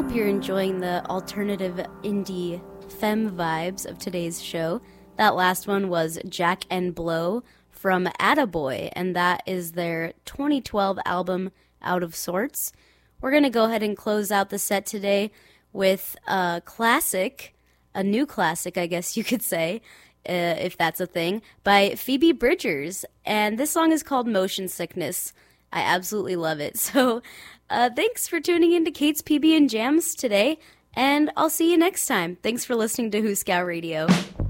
hope you're enjoying the alternative indie femme vibes of today's show. That last one was Jack and Blow from Attaboy, and that is their 2012 album, Out of Sorts. We're going to go ahead and close out the set today with a classic, a new classic, I guess you could say, if that's a thing, by Phoebe Bridgers. And this song is called Motion Sickness. I absolutely love it. So thanks for tuning in to Kate's PB and Jams today, and I'll see you next time. Thanks for listening to Who Scout Radio.